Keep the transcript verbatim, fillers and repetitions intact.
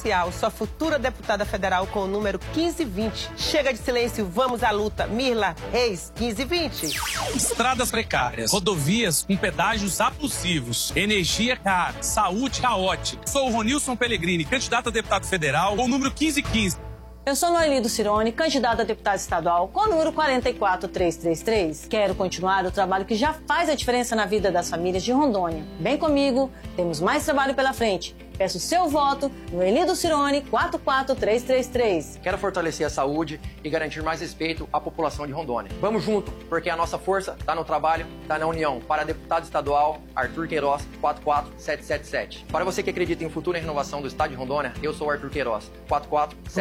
presidencial, sua futura deputada federal com o número quinze vinte. Chega de silêncio, vamos à luta. Mirla Reis, quinze vinte. Estradas precárias, rodovias com pedágios abusivos, energia cara, saúde caótica. Sou o Ronilson Pellegrini, candidato a deputado federal com o número quinze quinze. Eu sou Noeli do Cirone, candidata a deputada estadual com o número quatro quatro três três três. Quero continuar o trabalho que já faz a diferença na vida das famílias de Rondônia. Vem comigo, temos mais trabalho pela frente. Peço seu voto no Noeli do Cirone quatro quatro três três três. Quero fortalecer a saúde e garantir mais respeito à população de Rondônia. Vamos junto, porque a nossa força está no trabalho, está na união. Para deputado estadual, Arthur Queiroz, quatro quatro sete sete sete. Para você que acredita em futuro e renovação do estado de Rondônia, eu sou Arthur Queiroz, quatro quatro sete sete sete.